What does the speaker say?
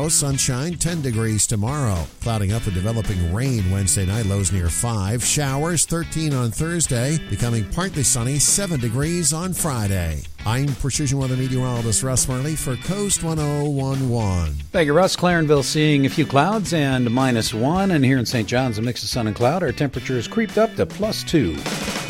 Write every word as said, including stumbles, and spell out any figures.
Tomorrow, sunshine, ten degrees tomorrow. Clouding up with developing rain Wednesday night, lows near five. Showers, thirteen on Thursday. Becoming partly sunny, seven degrees on Friday. I'm Precision Weather Meteorologist Russ Marley for Coast one oh one one. Thank you, Russ. Clarenville seeing a few clouds and minus one. And here in Saint John's, a mix of sun and cloud. Our temperatures creeped up to plus two.